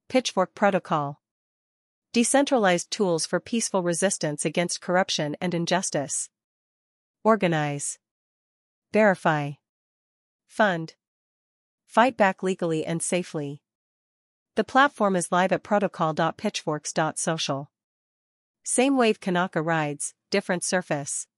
Pitchfork Protocol. Decentralized tools for peaceful resistance against corruption and injustice. Organize. Verify. Fund. Fight back legally and safely. The platform is live at protocol.pitchforks.social. Same wave Kanaka rides, different surface.